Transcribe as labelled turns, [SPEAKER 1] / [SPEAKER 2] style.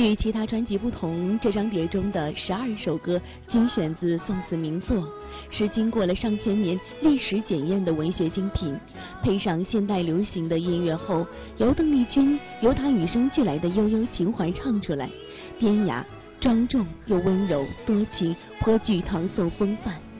[SPEAKER 1] 与其他专辑不同，这张碟中的12首歌均选自宋词名作，是经过了上千年历史检验的文学精品。配上现代流行的音乐后，由邓丽君由她与生俱来的悠悠情怀唱出来，典雅庄重又温柔多情，颇具唐宋风范。